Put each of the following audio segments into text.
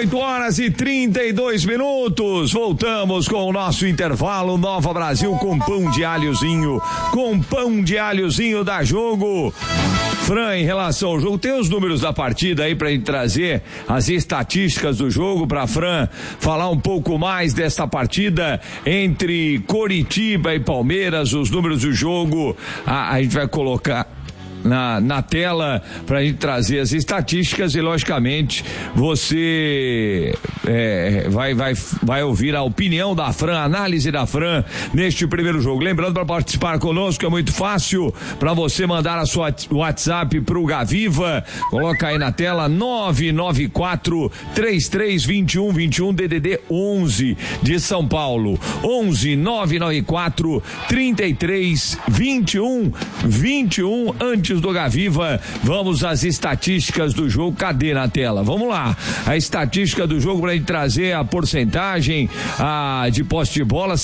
8h32. Voltamos com o nosso intervalo. Nova Brasil com pão de alhozinho. Com pão de alhozinho da Jogo. Fran, em relação ao jogo, tem os números da partida aí pra gente trazer as estatísticas do jogo pra Fran falar um pouco mais desta partida entre Coritiba e Palmeiras, os números do jogo. A gente vai colocar na tela pra gente trazer as estatísticas e logicamente você vai ouvir a opinião da Fran, a análise da Fran neste primeiro jogo. Lembrando, para participar conosco é muito fácil, para você mandar a sua WhatsApp pro Gaviva, coloca aí na tela 994-332121 DDD 11 de São Paulo, 11-994-332121. Antes do Gaviva, vamos às estatísticas do jogo. Cadê na tela? Vamos lá, a estatística do jogo pra gente trazer a porcentagem de posse de bola: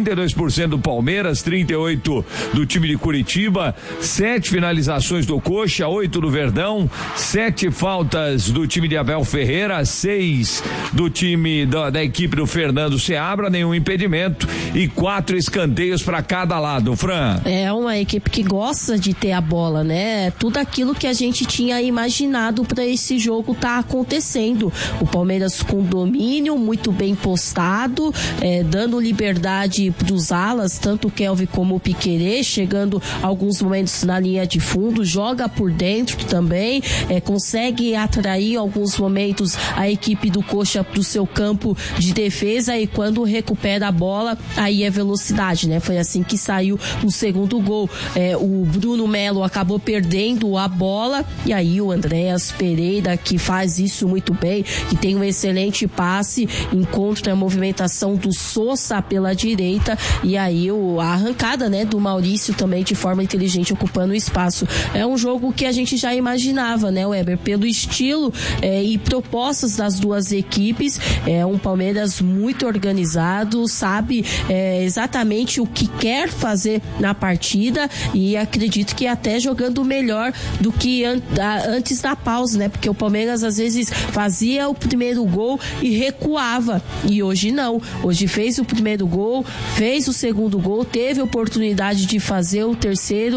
62% do Palmeiras, 38% do time de Curitiba, 7 finalizações do Coxa, 8 do Verdão, 7 faltas do time de Abel Ferreira, 6 do time da equipe do Fernando Seabra, nenhum impedimento e 4 escanteios para cada lado. Fran, é uma equipe que gosta de ter a bola, né? Tudo aquilo que a gente tinha imaginado para esse jogo tá acontecendo. O Palmeiras com domínio, muito bem postado, dando liberdade pros alas, tanto o Kelvin como o Piquerez, chegando alguns momentos na linha de fundo, joga por dentro também, consegue atrair alguns momentos a equipe do Coxa pro seu campo de defesa, e quando recupera a bola, aí é velocidade, né? Foi assim que saiu o segundo gol. O Bruno Melo acabou perdendo a bola, e aí o Andréas Pereira, que faz isso muito bem, que tem um excelente passe, encontra a movimentação do Sousa pela direita, e aí a arrancada, né, do Maurício também de forma inteligente, ocupando o espaço. É um jogo que a gente já imaginava, né, Weber, pelo estilo e propostas das duas equipes. É um Palmeiras muito organizado, sabe exatamente o que quer fazer na partida, e acredito que até jogando melhor do que antes da pausa, né? Porque o Palmeiras às vezes fazia o primeiro gol e recuava, e hoje não. Hoje fez o primeiro gol, fez o segundo gol, teve oportunidade de fazer o terceiro,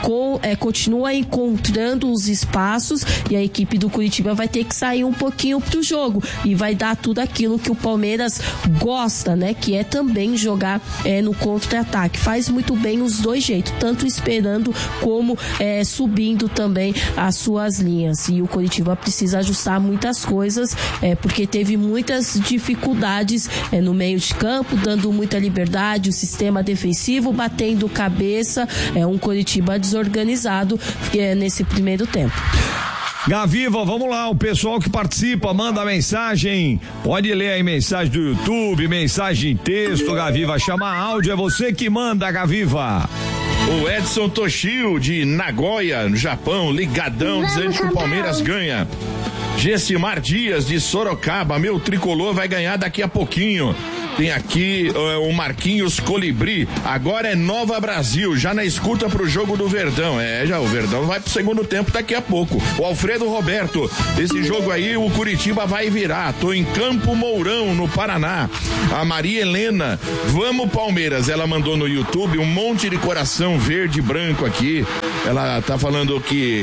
continua encontrando os espaços, e a equipe do Curitiba vai ter que sair um pouquinho pro jogo e vai dar tudo aquilo que o Palmeiras gosta, né? Que é também jogar no contra-ataque. Faz muito bem os dois jeitos, tanto esperando como subindo também as suas linhas, e o Coritiba precisa ajustar muitas coisas, porque teve muitas dificuldades no meio de campo, dando muita liberdade, o sistema defensivo batendo cabeça, um Coritiba desorganizado nesse primeiro tempo. Gaviva, vamos lá, o pessoal que participa, manda mensagem, pode ler aí mensagem do YouTube, mensagem em texto, Gaviva, chama áudio, é você que manda, Gaviva. O Edson Toshio, de Nagoya, no Japão, ligadão, dizendo que o Palmeiras ganha. Gessimar Dias, de Sorocaba, meu tricolor vai ganhar daqui a pouquinho. Tem aqui o Marquinhos Colibri, agora é Nova Brasil, já na escuta pro jogo do Verdão. Já o Verdão vai pro segundo tempo daqui a pouco. O Alfredo Roberto, esse jogo aí o Curitiba vai virar, tô em Campo Mourão, no Paraná. A Maria Helena, vamos Palmeiras, ela mandou no YouTube um monte de coração verde e branco aqui, ela tá falando que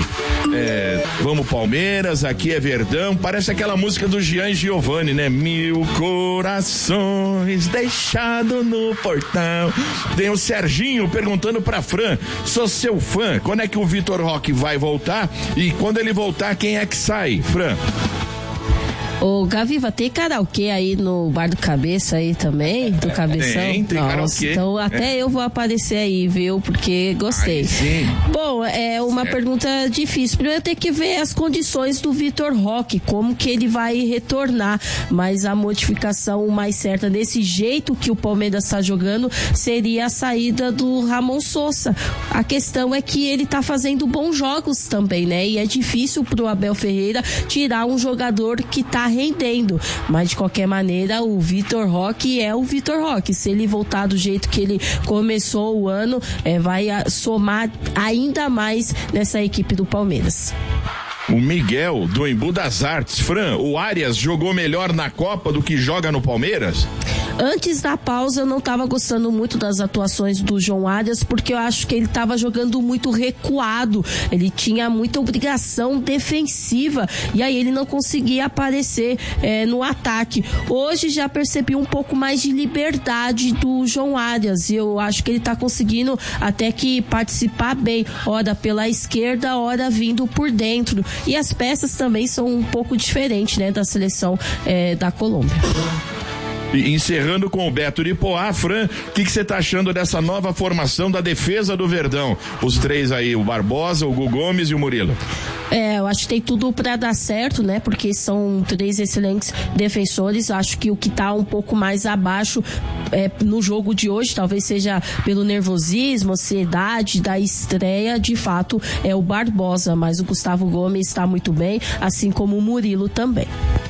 vamos Palmeiras, aqui é Verdão, parece aquela música do Gian Giovanni, né? 1000 corações deixado no portão. Tem o Serginho perguntando pra Fran, sou seu fã, quando é que o Vitor Roque vai voltar, e quando ele voltar, quem é que sai, Fran? Ô, Gaviva, tem karaokê aí no Bar do Cabeça aí também, do Cabeção? Tem karaokê. Então até eu vou aparecer aí, viu? Porque gostei. Ai, sim. Bom, é uma pergunta difícil. Primeiro tem que ver as condições do Vitor Roque, como que ele vai retornar, mas a modificação mais certa desse jeito que o Palmeiras está jogando seria a saída do Ramon Sousa. A questão é que ele tá fazendo bons jogos também, né? E é difícil pro Abel Ferreira tirar um jogador que tá rendendo, mas de qualquer maneira o Vitor Roque é o Vitor Roque. Se ele voltar do jeito que ele começou o ano, vai somar ainda mais nessa equipe do Palmeiras. O Miguel, do Embu das Artes. Fran, o Arias jogou melhor na Copa do que joga no Palmeiras? Antes da pausa, eu não estava gostando muito das atuações do João Arias, porque eu acho que ele estava jogando muito recuado. Ele tinha muita obrigação defensiva e aí ele não conseguia aparecer no ataque. Hoje já percebi um pouco mais de liberdade do João Arias. Eu acho que ele está conseguindo até que participar bem, ora pela esquerda, ora vindo por dentro. E as peças também são um pouco diferentes, né, da seleção da Colômbia. E encerrando com o Beto de Poá, Fran, o que você tá achando dessa nova formação da defesa do Verdão? Os três aí, o Barbosa, o Hugo Gomes e o Murilo. Eu acho que tem tudo para dar certo, né? Porque são três excelentes defensores. Acho que o que tá um pouco mais abaixo no jogo de hoje, talvez seja pelo nervosismo, ansiedade da estreia, de fato, é o Barbosa. Mas o Gustavo Gomes está muito bem, assim como o Murilo também.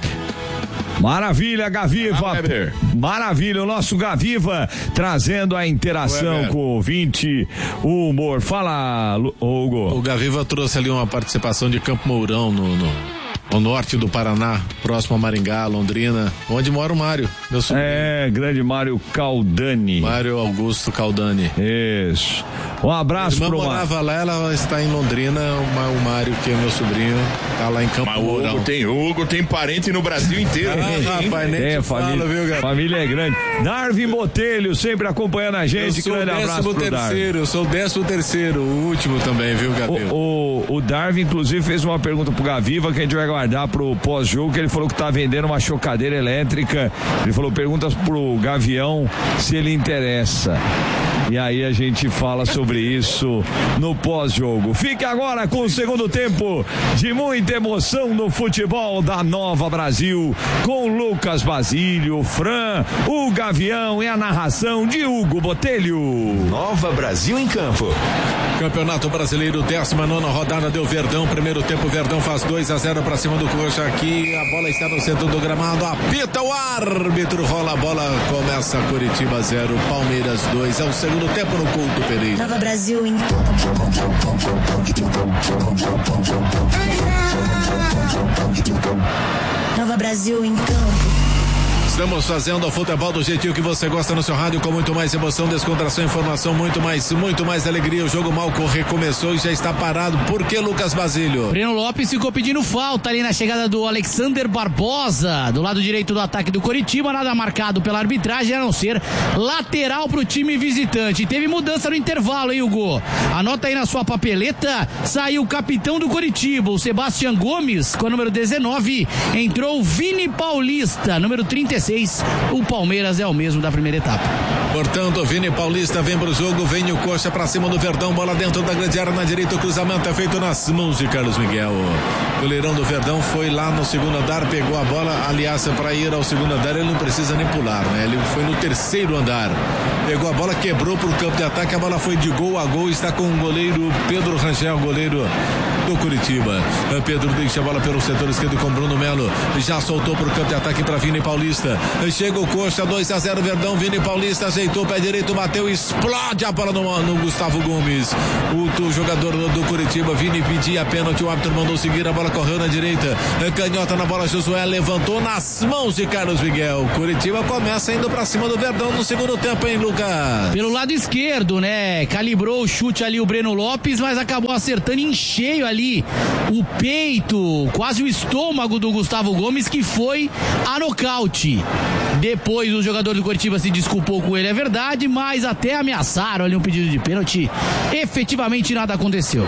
Maravilha, Gaviva. Maravilha, o nosso Gaviva trazendo a interação com o ouvinte, o humor. Fala, Hugo. O Gaviva trouxe ali uma participação de Campo Mourão no norte do Paraná, próximo a Maringá, Londrina, onde mora o Mário, meu sobrinho. Grande Mário Caldani. Mário Augusto Caldani. Isso. Um abraço pro Mário. Morava lá, ela está em Londrina, o Mário, que é meu sobrinho, tá lá em Campo Mourão. O Hugo tem parente no Brasil inteiro. Rapaz, nem família, viu, Gabriel? Família é grande. Darwin Botelho, sempre acompanhando a gente. Grande abraço pro Darwin. Eu sou o 13º, o último também, viu, Gabriel? O Darwin, inclusive, fez uma pergunta pro Gaviva que a gente vai guardar pro pós-jogo, que ele falou que tá vendendo uma chocadeira elétrica. Ele falou, perguntas pro Gavião se ele interessa. E aí a gente fala sobre isso no pós-jogo. Fique agora com o segundo tempo de muita emoção no futebol da Nova Brasil, com Lucas Basílio, Fran, o Gavião e a narração de Hugo Botelho. Nova Brasil em campo. Campeonato Brasileiro, 19ª rodada, deu Verdão. Primeiro tempo, Verdão faz 2-0 para cima do Coxa. Aqui a bola está no centro do gramado, apita o árbitro, rola a bola, começa Curitiba 0, Palmeiras 2. É o segundo tempo no Couto Pereira. Nova Brasil em Nova Brasil em campo. Estamos fazendo o futebol do jeitinho que você gosta no seu rádio, com muito mais emoção, descontração, informação, muito mais alegria. O jogo mal recomeçou e já está parado. Por que, Lucas Basílio? Breno Lopes ficou pedindo falta ali na chegada do Alexander Barbosa, do lado direito do ataque do Coritiba, nada marcado pela arbitragem, a não ser lateral pro time visitante. E teve mudança no intervalo, hein, Hugo? Anota aí na sua papeleta, saiu o capitão do Coritiba, o Sebastião Gomes, com o número 19, entrou o Vini Paulista, número 36. O Palmeiras é o mesmo da primeira etapa. Portanto, o Vini Paulista vem pro jogo, vem o Coxa pra cima do Verdão, bola dentro da grande área na direita, o cruzamento é feito nas mãos de Carlos Miguel. O goleirão do Verdão foi lá no segundo andar, pegou a bola, aliás, para ir ao segundo andar ele não precisa nem pular, né? Ele foi no terceiro andar, pegou a bola, quebrou pro campo de ataque, a bola foi de gol a gol, está com o goleiro Pedro Rangel, goleiro do Curitiba. Pedro deixa a bola pelo setor esquerdo com Bruno Melo, já soltou pro campo de ataque para Vini Paulista. Chega o Coxa, 2-0 Verdão, Vini Paulista ajeitou o pé direito, bateu, explode a bola no Gustavo Gomes. O jogador do Curitiba, Vini pedia pênalti, o árbitro mandou seguir, a bola correu na direita, canhota na bola, Josué levantou nas mãos de Carlos Miguel. Curitiba começa indo pra cima do Verdão no segundo tempo, hein, Lucas? Pelo lado esquerdo, né? Calibrou o chute ali o Breno Lopes, mas acabou acertando em cheio ali o peito, quase o estômago do Gustavo Gomes, que foi a nocaute. Depois o jogador do Curitiba se desculpou com ele, é verdade, mas até ameaçaram ali um pedido de pênalti. Efetivamente nada aconteceu.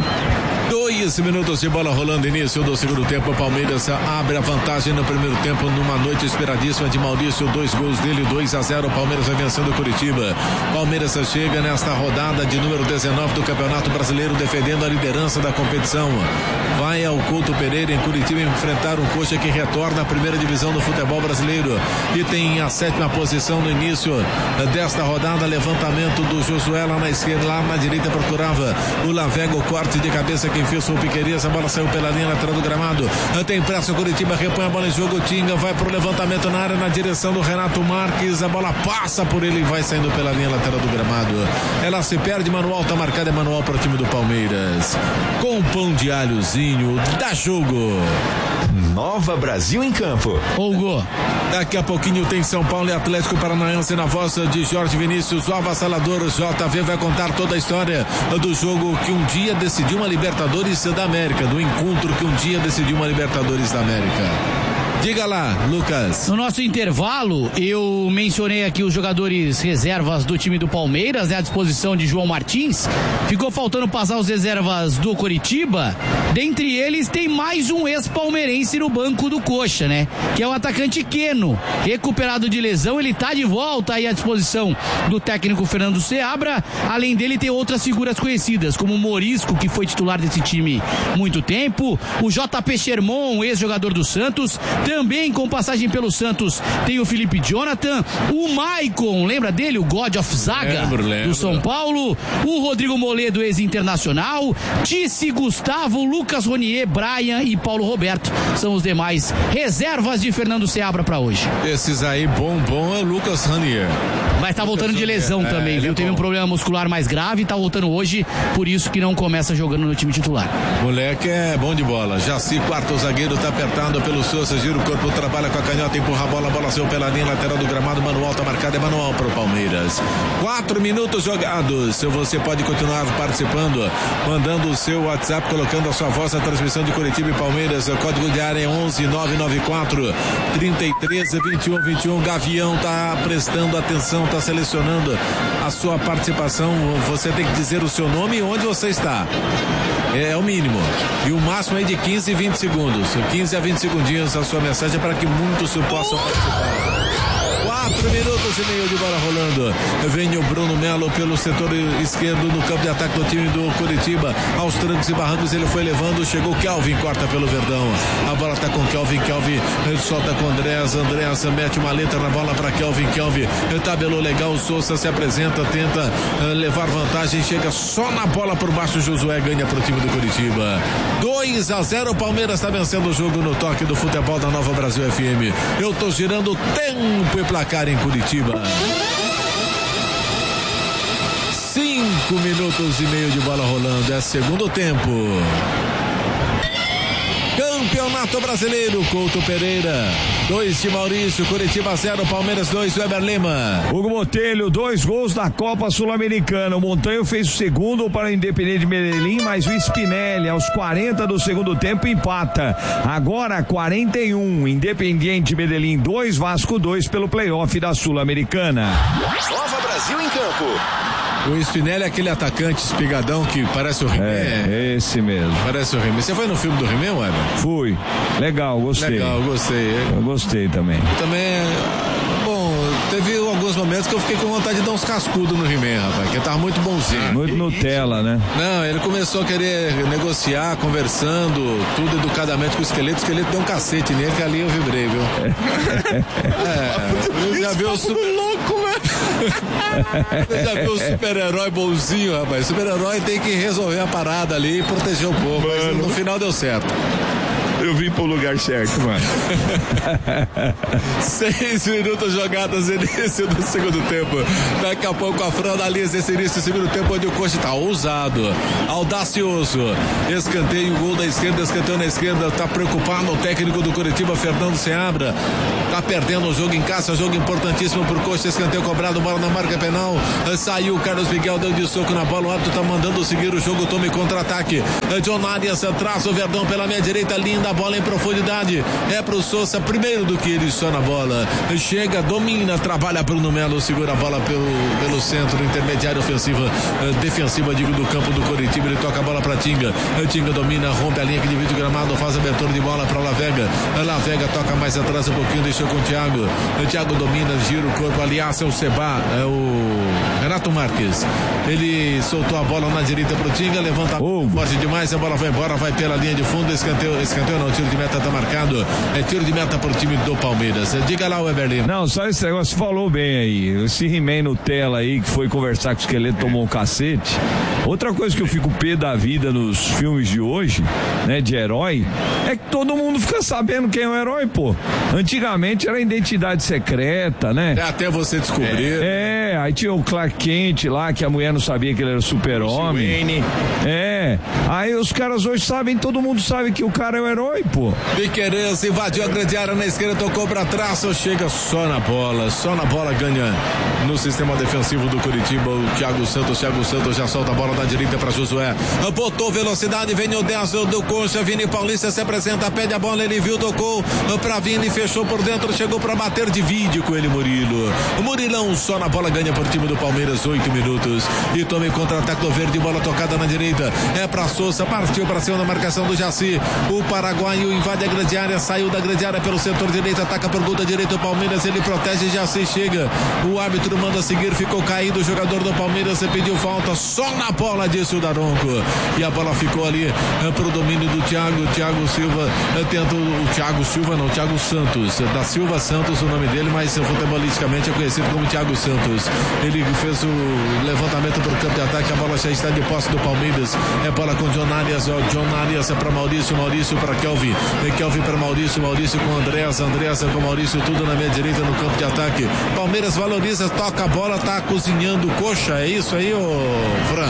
2 minutos de bola rolando, início do segundo tempo. O Palmeiras abre a vantagem no primeiro tempo numa noite esperadíssima de Maurício, 2 gols dele, 2-0. O Palmeiras vai vencendo o Curitiba. Palmeiras chega nesta rodada de número 19 do Campeonato Brasileiro, defendendo a liderança da competição. Vai ao Couto Pereira em Curitiba enfrentar um Coxa que retorna à primeira divisão do futebol brasileiro e tem a 7ª posição no início desta rodada. Levantamento do Josué lá na esquerda, lá na direita procurava o Lavega, o corte de cabeça que Quem fez foi o Piquerias, a bola saiu pela linha lateral do gramado. Tem pressa, o Curitiba repõe a bola em jogo. Tinga vai pro levantamento na área, na direção do Renato Marques. A bola passa por ele e vai saindo pela linha lateral do gramado. Ela se perde, manual tá marcado, é manual para o time do Palmeiras. Com pão de alhozinho, dá jogo. Nova Brasil em campo. Hugo. Daqui a pouquinho tem São Paulo e Atlético Paranaense na voz de Jorge Vinícius, o avassalador. JV vai contar toda a história do jogo que um dia decidiu uma Libertadores da América, do encontro que um dia decidiu uma Libertadores da América. Diga lá, Lucas. No nosso intervalo, eu mencionei aqui os jogadores reservas do time do Palmeiras, né, à disposição de João Martins. Ficou faltando passar os reservas do Coritiba. Dentre eles tem mais um ex-palmeirense no banco do Coxa, né? Que é o atacante Queno. Recuperado de lesão, ele tá de volta aí à disposição do técnico Fernando Seabra. Além dele tem outras figuras conhecidas, como o Morisco, que foi titular desse time muito tempo. O JP Sherman, ex-jogador do Santos. Também com passagem pelo Santos tem o Felipe Jonathan, o Maicon, lembra dele? O God of Zaga do São Paulo, o Rodrigo Moledo, ex-internacional, Tice, Gustavo, Lucas Ronier, Brian e Paulo Roberto. São os demais reservas de Fernando Seabra para hoje. Esses aí, bom é o Lucas Ronier. Mas tá voltando de lesão também, viu? Teve um problema muscular mais grave, tá voltando hoje, por isso que não começa jogando no time titular. Moleque é bom de bola. Jaci, quarto zagueiro, tá apertado pelo Souza, gira o corpo, trabalha com a canhota, empurra a bola saiu pela linha lateral do gramado, manual tá marcado, é manual pro Palmeiras. 4 minutos jogados. Você pode continuar participando, mandando o seu WhatsApp, colocando a sua voz na transmissão de Curitiba e Palmeiras. O código de área é 11994 33 21 21. Gavião tá prestando atenção, tá selecionando a sua participação. Você tem que dizer o seu nome e onde você está. É o mínimo. E o máximo é de 15 e 20 segundos. 15 a 20 segundinhos a sua mensagem para que muitos possam participar. 4 minutos e meio de bola rolando. Vem o Bruno Melo pelo setor esquerdo no campo de ataque do time do Curitiba. Aos trancos e barrancos ele foi levando. Chegou Kelvin, corta pelo Verdão. A bola tá com Kelvin. Ele solta com Andréas mete uma letra na bola para Kelvin. Tabelou legal. O Souza se apresenta, tenta levar vantagem. Chega só na bola por baixo. Josué ganha pro time do Curitiba. 2-0. O Palmeiras está vencendo o jogo no toque do futebol da Nova Brasil FM. Eu tô girando tempo e placar em Curitiba. 5 minutos e meio de bola rolando. É segundo tempo. Campeonato Brasileiro, Couto Pereira 2 de Maurício, Curitiba 0, Palmeiras 2, Weber Lima. Hugo Botelho, 2 gols da Copa Sul-Americana. O Montanho fez o segundo para o Independiente Medellín, mas o Spinelli aos 40 do segundo tempo empata. Agora 41, Independiente Medellín 2, Vasco 2 pelo playoff da Sul-Americana. Nova Brasil em campo. O Spinelli é aquele atacante espigadão que parece o He-Man. É, esse mesmo. Parece o He-Man. Você foi no filme do He-Man, Weber? Fui. Legal, gostei. Legal, gostei. Eu gostei também. Também, bom, teve alguns momentos que eu fiquei com vontade de dar uns cascudos no He-Man, rapaz, porque tava muito bonzinho. Muito Nutella, né? Não, ele começou a querer negociar, conversando, tudo educadamente com o esqueleto deu um cacete nele, que ali eu vibrei, viu? Você já viu o super louco, velho? Você já viu o super-herói bonzinho, rapaz? O super-herói tem que resolver a parada ali e proteger o povo, mas no final deu certo. Eu vim pro lugar certo, mano. 6 minutos jogadas, início do segundo tempo. Daqui a pouco a Fran analisa esse início do segundo tempo, onde o Coxa tá ousado, audacioso. Escanteio, gol da esquerda, escanteio na esquerda. Tá preocupado o técnico do Curitiba, Fernando Seabra. Tá perdendo o jogo em casa, jogo importantíssimo pro Coxa. Escanteio cobrado, bola na marca penal. Saiu o Carlos Miguel, deu de soco na bola. O árbitro tá mandando seguir o jogo, tome contra-ataque. John Arias traz o Verdão pela meia direita, linda bola em profundidade. É pro Souza, primeiro do que ele só na bola. Chega, domina, trabalha Bruno Melo, segura a bola pelo centro, intermediário defensiva, digo, do campo do Coritiba. Ele toca a bola pra Tinga. Tinga domina, rompe a linha que divide o gramado, faz abertura de bola pra Lavega. Lavega toca mais atrás um pouquinho, deixou com o Thiago. Thiago domina, gira o corpo, aliás, é o Seba, é o Renato Marques. Ele soltou a bola na direita pro Tinga, levanta forte demais, a bola vai embora, vai pela linha de fundo, escanteio não, tiro de meta tá marcado, é tiro de meta pro time do Palmeiras. Diga lá, Weber Lima. Não, só esse negócio, falou bem aí, esse He-Man Nutella aí que foi conversar com o esqueleto, tomou um cacete. Outra coisa que eu fico pé da vida nos filmes de hoje, né, de herói, é que todo mundo fica sabendo quem é o herói, pô. Antigamente era identidade secreta, né? É até você descobrir. Aí tinha o Clark Kent lá, que a mulher não sabia que ele era super-homem. Aí os caras hoje sabem, todo mundo sabe que o cara é o herói, pô. Piqueires invadiu a grande área na esquerda, tocou pra trás, chega só na bola, ganha no sistema defensivo do Curitiba, o Thiago Santos já solta a bola da direita pra Josué, botou velocidade, vem o 10 do Coxa, Vini Paulista se apresenta, pede a bola, ele viu, tocou pra Vini, fechou por dentro, chegou pra bater de vídeo com ele, Murilo. O Murilão só na bola, ganha por time do Palmeiras, 8 minutos, e tome contra-ataque do Verde, bola tocada na direita, é pra Souza, partiu pra cima da marcação do Jaci, o paraguaio invade a grande área, saiu da grande área pelo setor direito, ataca por gol da direita o Palmeiras, ele protege, Jaci chega, o árbitro manda seguir, ficou caído o jogador do Palmeiras, pediu falta, só na bola, disse o Daronco, e a bola ficou ali pro domínio do Thiago Silva, tenta o Thiago Santos, da Silva Santos o nome dele, mas futebolisticamente é conhecido como Thiago Santos. Ele fez o levantamento para o campo de ataque, a bola já está de posse do Palmeiras, é bola com John Arias é para Maurício para Kelvin para Maurício com Andréas com Maurício, tudo na minha direita no campo de ataque. Palmeiras valoriza, toca a bola, tá cozinhando Coxa, é isso aí, ô Fran?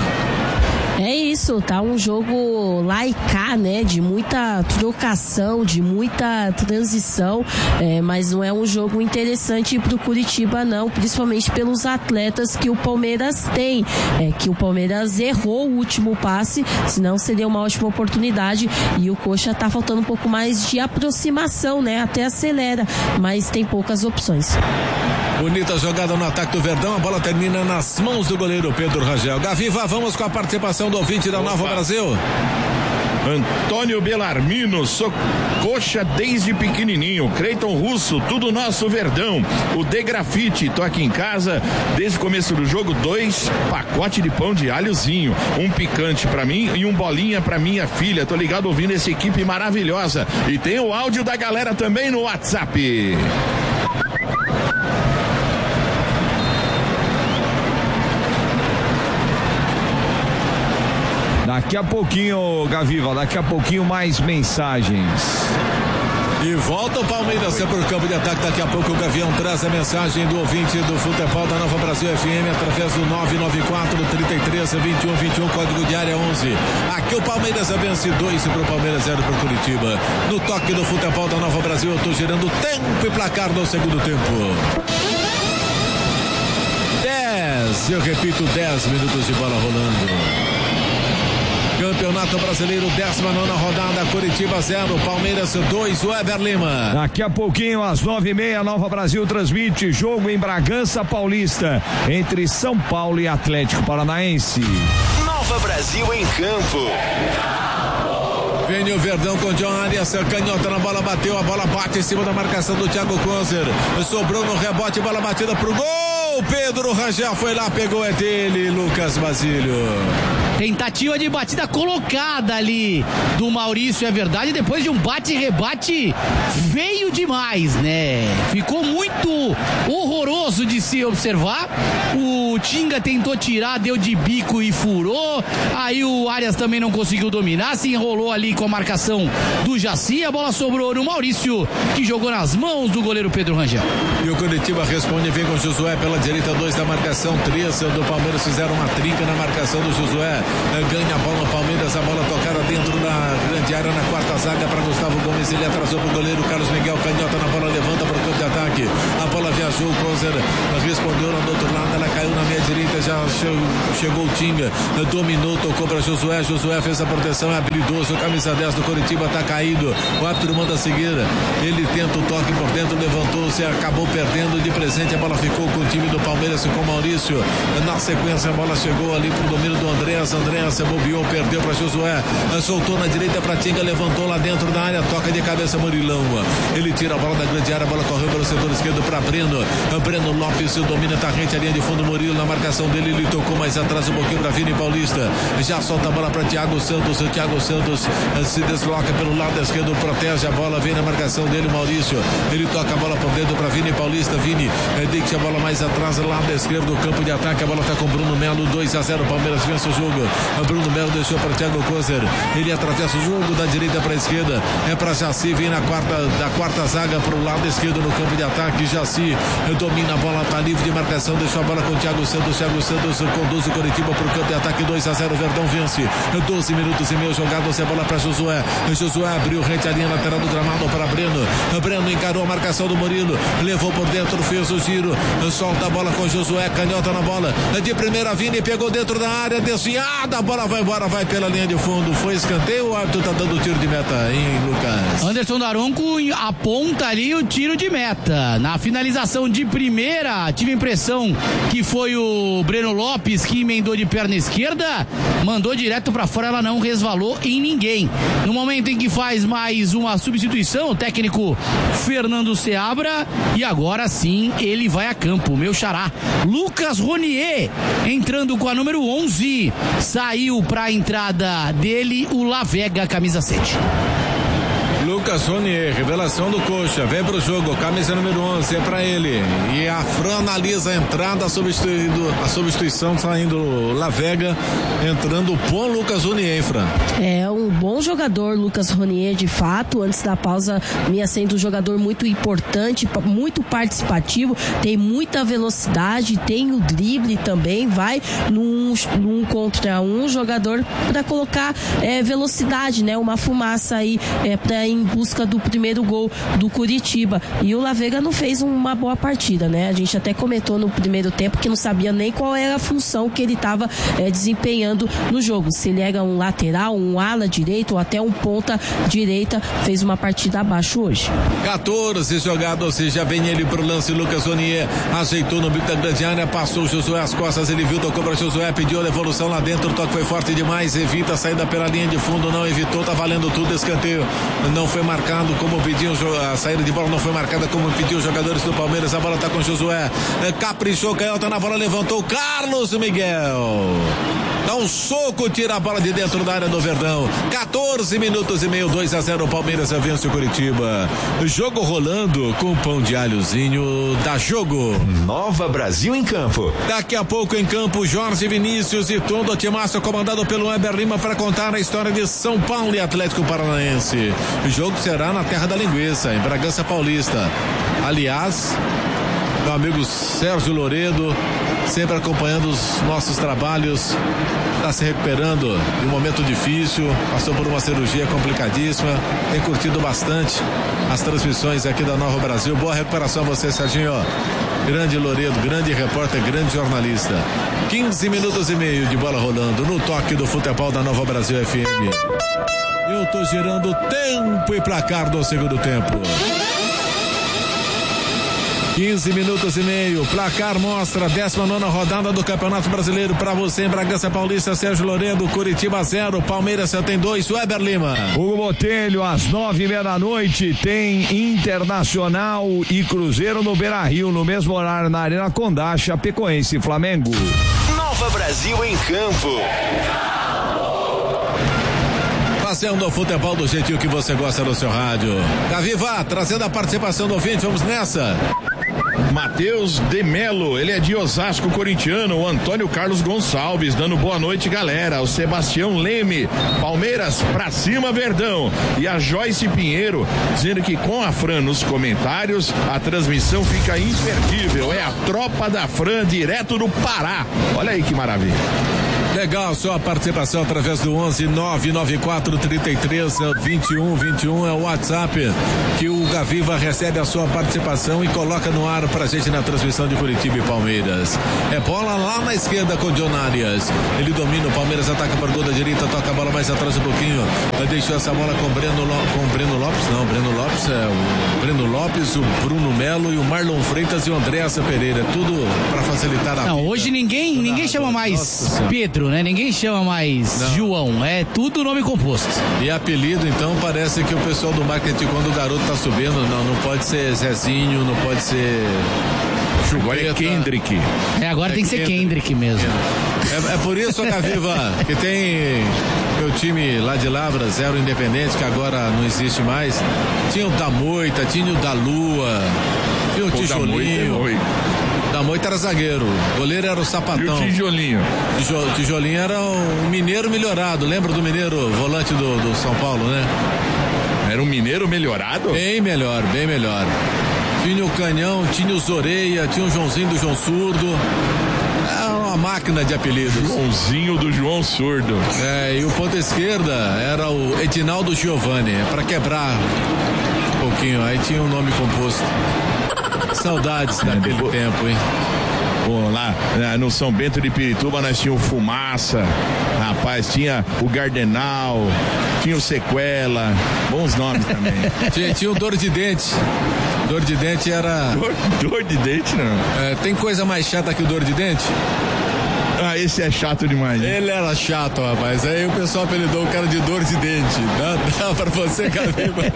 É isso, tá um jogo lá e cá, né, de muita trocação, de muita transição, mas não é um jogo interessante pro Curitiba não, principalmente pelos atletas que o Palmeiras tem, que o Palmeiras errou o último passe, senão seria uma ótima oportunidade, e o Coxa tá faltando um pouco mais de aproximação, né, até acelera, mas tem poucas opções. Bonita jogada no ataque do Verdão, a bola termina nas mãos do goleiro Pedro Rangel. Gaviva, vamos com a participação do ouvinte da Nova Brasil. Antônio Belarmino, sou Coxa desde pequenininho. Cleiton Russo, tudo nosso Verdão. O De Grafite, tô aqui em casa desde o começo do jogo, 2 pacotes de pão de alhozinho, um picante pra mim e um bolinha pra minha filha. Tô ligado ouvindo essa equipe maravilhosa. E tem o áudio da galera também no WhatsApp. Daqui a pouquinho, Gaviva, mais mensagens. E volta o Palmeiras por campo de ataque. Daqui a pouco o Gavião traz a mensagem do ouvinte do futebol da Nova Brasil FM através do 994-33-2121, código de área 11. Aqui o Palmeiras vence 2 pro Palmeiras, 0 pro Curitiba. No toque do futebol da Nova Brasil, eu tô gerando tempo e placar no segundo tempo. 10, eu repito, 10 minutos de bola rolando. Campeonato Brasileiro, 19ª rodada, Curitiba 0, Palmeiras 2, Weber Lima. Daqui a pouquinho, às 9h30, Nova Brasil transmite jogo em Bragança Paulista, entre São Paulo e Atlético Paranaense. Nova Brasil em campo. Vem o Verdão com John Arias, canhota na bola, bateu, a bola bate em cima da marcação do Thiago Konzer, sobrou no rebote, bola batida pro gol, Pedro Rangel foi lá, pegou, é dele, Lucas Basílio. Tentativa de batida colocada ali do Maurício, é verdade, depois de um bate-rebate feio demais, né? Ficou muito horroroso de se observar. O Tinga tentou tirar, deu de bico e furou. Aí o Arias também não conseguiu dominar, se enrolou ali com a marcação do Jaci. A bola sobrou no Maurício, que jogou nas mãos do goleiro Pedro Rangel. E o Curitiba responde, vem com Josué pela direita, 2 da marcação, 3 do Palmeiras, fizeram uma trinca na marcação do Josué. Ganha a bola o Palmeiras, a bola tocada dentro da grande área na quarta zaga para Gustavo Gomes, ele atrasou pro goleiro Carlos Miguel, canhota na bola, levanta para o campo de ataque, a bola viajou, o Konzer respondeu lá do outro lado, ela caiu na meia direita, já chegou o Tinga, dominou, tocou para Josué fez a proteção, é habilidoso, o camisa 10 do Curitiba tá caído, o árbitro manda seguir, ele tenta o toque por dentro, levantou-se, acabou perdendo de presente, a bola ficou com o time do Palmeiras e com o Maurício, na sequência a bola chegou ali pro domínio do Andréas bobeou, perdeu para Josué, soltou na direita para Tinga, levantou lá dentro da área, toca de cabeça Murilão, ele tira a bola da grande área, a bola correu pelo setor esquerdo para Breno Lopes domina, tá rente a linha de fundo, Murilo na marcação dele, ele tocou mais atrás um pouquinho pra Vini Paulista, já solta a bola pra Thiago Santos, o Thiago Santos se desloca pelo lado esquerdo, protege a bola, vem na marcação dele, Maurício, ele toca a bola por dentro pra Vini Paulista, Vini deixa a bola mais atrás, lado esquerdo do campo de ataque, a bola tá com Bruno Melo, 2-0, Palmeiras vence o jogo, Bruno Melo deixou para Thiago Kozer, ele atravessa o jogo da direita para a esquerda, é para Jaci, vem da quarta zaga pro lado esquerdo no campo de ataque, Jaci domina a bola, tá livre de marcação, deixou a bola com o Thiago Santos conduz o Coritiba pro campo de ataque, 2-0, Verdão vence, 12 minutos e meio jogados, a bola para Josué abriu rente a linha lateral do gramado para Breno encarou a marcação do Murilo, levou por dentro, fez o giro, solta a bola com Josué, canhota na bola, de primeira Vini, pegou dentro da área, desviada, a bola vai embora, vai pela linha de fundo, foi escanteio, o árbitro tá dando tiro de meta, hein, Lucas? Anderson Daronco aponta ali o tiro de meta, na finalização de primeira, tive a impressão que foi o Breno Lopes que emendou de perna esquerda, mandou direto pra fora, ela não resvalou em ninguém. No momento em que faz mais uma substituição, o técnico Fernando Seabra, e agora sim ele vai a campo, meu xará, Lucas Ronier, entrando com a número 11, saiu pra entrada dele o Lavega, camisa 7. Lucas Ronier, revelação do Coxa, vem pro jogo, camisa número 11, é pra ele, e a Fran analisa a entrada, a substituição, saindo Lavega, entrando o bom Lucas Ronier, Fran. É um bom jogador, Lucas Ronier, de fato, antes da pausa vinha sendo um jogador muito importante, muito participativo, tem muita velocidade, tem o drible também, vai num contra um jogador para colocar velocidade, né, uma fumaça aí para em busca do primeiro gol do Curitiba, e o Lavega não fez uma boa partida, né? A gente até comentou no primeiro tempo que não sabia nem qual era a função que ele estava desempenhando no jogo, se ele era um lateral, um ala direito ou até um ponta direita, fez uma partida abaixo hoje. 14 jogados, já vem ele pro lance, Lucas Ronier ajeitou no bico da grande área, passou o Josué às costas, ele viu, tocou para Josué, pediu a devolução lá dentro, o toque foi forte demais, evita a saída pela linha de fundo, não evitou, tá valendo tudo, escanteio, não foi marcado como pediu, a saída de bola não foi marcada como pediu os jogadores do Palmeiras, a bola tá com Josué, caprichou, canhota na bola, levantou Carlos Miguel, dá um soco, tira a bola de dentro da área do Verdão, 14 minutos e meio, 2-0, o Palmeiras vence o Curitiba, jogo rolando com o pão de alhozinho da Jogo. Nova Brasil em campo. Daqui a pouco em campo, Jorge Vinícius e todo o timaço comandado pelo Weber Lima para contar a história de São Paulo e Atlético Paranaense. O jogo será na Terra da Linguiça, em Bragança Paulista. Aliás, meu amigo Sérgio Loredo, sempre acompanhando os nossos trabalhos, está se recuperando de um momento difícil, passou por uma cirurgia complicadíssima, tem curtido bastante as transmissões aqui da Nova Brasil. Boa recuperação a você, Serginho. Grande Loredo, grande repórter, grande jornalista. 15 minutos e meio de bola rolando no toque do futebol da Nova Brasil FM. Eu tô girando tempo e placar do segundo tempo. 15 minutos e meio, placar mostra 19ª rodada do Campeonato Brasileiro para você em Bragança Paulista, Sérgio Loredo, Curitiba 0, Palmeiras tem 2, Weber Lima. Hugo Botelho, às 9:30 da noite, tem Internacional e Cruzeiro no Beira-Rio, no mesmo horário na Arena Condá, Chapecoense e Flamengo. Nova Brasil em campo. Passeando o futebol do jeitinho que você gosta no seu rádio. Gaviva, trazendo a participação do ouvinte, vamos nessa. Matheus de Melo, ele é de Osasco, corintiano. O Antônio Carlos Gonçalves dando boa noite, galera. O Sebastião Leme, Palmeiras pra cima, Verdão. E a Joyce Pinheiro dizendo que com a Fran nos comentários a transmissão fica imperdível. É a tropa da Fran direto do Pará. Olha aí que maravilha. Legal, sua participação através do 11-994-33-2121 é o WhatsApp que o Gaviva recebe a sua participação e coloca no ar pra gente na transmissão de Curitiba e Palmeiras. É bola lá na esquerda com John Arias. Ele domina, o Palmeiras ataca por gol da direita, toca a bola mais atrás um pouquinho. Deixou essa bola com Breno Lopes, não, Breno Lopes é o Breno Lopes, o Bruno Melo e o Marlon Freitas e o Andréas Pereira. Tudo pra facilitar a vida. Hoje ninguém chama mais Pedro. Janeiro, né? Ninguém chama mais João, é tudo nome composto. E apelido, então, parece que o pessoal do marketing, quando o garoto tá subindo, não pode ser Zezinho, não pode ser... Agora é Kendrick. Agora tem que ser Kendrick mesmo. É por isso, Caviva, que tem meu time lá de Lavras, era o Independente, que agora não existe mais. Tinha o da Moita, tinha o da Lua, tinha o Tijolinho. Da Moita era zagueiro, o goleiro era o Sapatão. E o Tijolinho? Tijolinho era um mineiro melhorado, lembra do mineiro volante do São Paulo, né? Era um mineiro melhorado? Bem melhor, bem melhor. Tinha o Canhão, tinha o Zoreia, tinha o Joãozinho do João Surdo. Era uma máquina de apelidos. Joãozinho do João Surdo. E o ponta esquerda era o Edinaldo Giovanni, para quebrar um pouquinho. Aí tinha um nome composto. Saudades daquele tempo, hein? Pô, lá no São Bento de Pirituba nós tínhamos o Fumaça, rapaz, tinha o Gardenal, tinha o Sequela, bons nomes também. Tinha o Dor de Dente. Dor de Dente era... Dor de Dente não. Tem coisa mais chata que o Dor de Dente? Ah, esse é chato demais. Hein? Ele era chato, rapaz. Aí o pessoal apelidou o cara de Dor de Dente. Dá pra você, Caviva.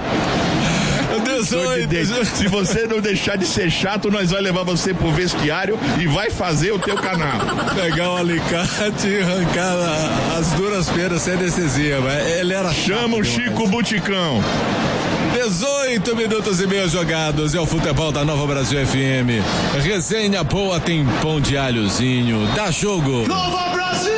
18. Se você não deixar de ser chato, nós vai levar você pro vestiário e vai fazer o teu canal. Pegar um alicate e arrancar as duras penas sem anestesia. Ele era Chama o Chico Buticão. 18 minutos e meio jogados. É o futebol da Nova Brasil FM. Resenha boa, tem pão de alhozinho. Dá jogo. Nova Brasil!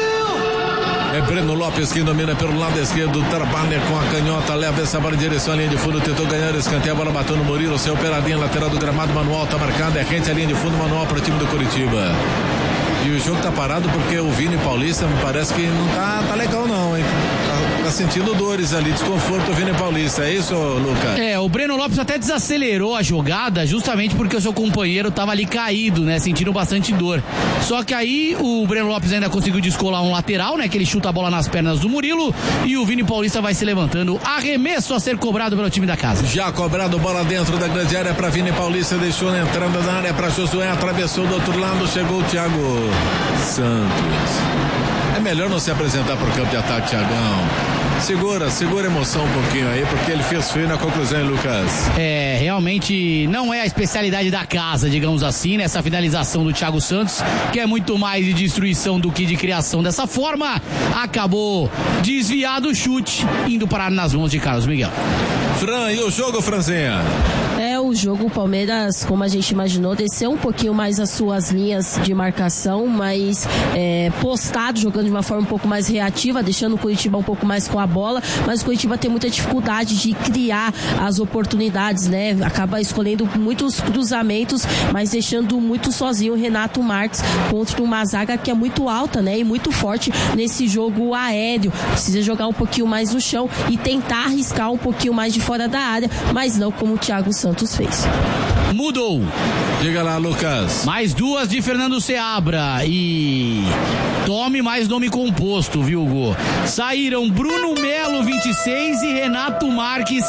É Breno Lopes que domina pelo lado esquerdo, trabalha com a canhota, leva essa bola em direção à linha de fundo, tentou ganhar o escanteio, a bola bateu no Murilo, seu operadinho lateral do gramado, Manual tá marcado, é rente à linha de fundo, Manual para o time do Curitiba. E o jogo tá parado porque o Vini Paulista me parece que não tá legal não, hein? Tá sentindo dores ali, desconforto o Vini Paulista, é isso, Lucas? O Breno Lopes até desacelerou a jogada justamente porque o seu companheiro tava ali caído, né? Sentindo bastante dor. Só que aí o Breno Lopes ainda conseguiu descolar um lateral, né? Que ele chuta a bola nas pernas do Murilo e o Vini Paulista vai se levantando. Arremesso a ser cobrado pelo time da casa. Já cobrado, bola dentro da grande área para Vini Paulista, deixou na entrada da área para Josué, atravessou do outro lado, chegou o Thiago Santos. É melhor não se apresentar para o campo de ataque, Thiagão. Segura a emoção um pouquinho aí, porque ele fez feio na conclusão, hein, Lucas? Realmente não é a especialidade da casa, digamos assim, nessa finalização do Thiago Santos, que é muito mais de destruição do que de criação. Dessa forma, acabou desviado o chute, indo parar nas mãos de Carlos Miguel. Fran, e o jogo, Franzinha? O jogo, o Palmeiras, como a gente imaginou, desceu um pouquinho mais as suas linhas de marcação, mas postado, jogando de uma forma um pouco mais reativa, deixando o Curitiba um pouco mais com a bola, mas o Curitiba tem muita dificuldade de criar as oportunidades, né? Acaba escolhendo muitos cruzamentos, mas deixando muito sozinho o Renato Marques contra uma zaga que é muito alta, né? E muito forte nesse jogo aéreo. Precisa jogar um pouquinho mais no chão e tentar arriscar um pouquinho mais de fora da área, mas não como o Thiago Santos fez. Mudou. Diga lá, Lucas. Mais duas de Fernando Seabra e tome mais nome composto, viu, Hugo? Saíram Bruno Melo, 26 e Renato Marques,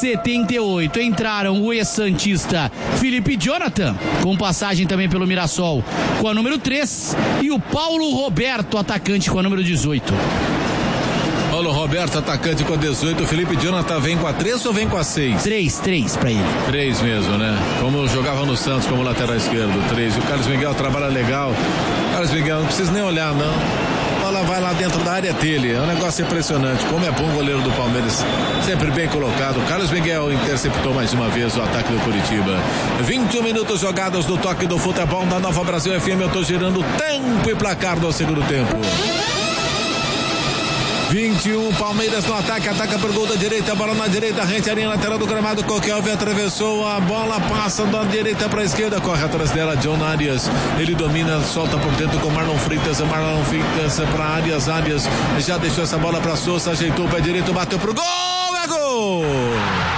78. Entraram o ex-santista Felipe Jonathan, com passagem também pelo Mirassol, com a número 3, e o Paulo Roberto, atacante, com a número 18. Paulo Roberto, atacante com a 18. O Felipe Jonathan vem com a 3 ou vem com a 6? 3 pra ele. 3 mesmo, né? Como jogava no Santos como lateral esquerdo, 3. E o Carlos Miguel trabalha legal. Carlos Miguel, não precisa nem olhar, não. A bola vai lá dentro da área dele. É um negócio impressionante. Como é bom o goleiro do Palmeiras. Sempre bem colocado. Carlos Miguel interceptou mais uma vez o ataque do Curitiba. 21 minutos jogados do toque do futebol da Nova Brasil FM. Eu tô girando tempo e placar do segundo tempo. 21, Palmeiras no ataque, ataca por gol da direita, bola na direita, rente a linha lateral do gramado, Coquelve atravessou a bola, passa da direita para a esquerda, corre atrás dela, John Arias, ele domina, solta por dentro com Marlon Freitas para Arias já deixou essa bola para Souza, ajeitou o pé direito, bateu pro gol, é gol!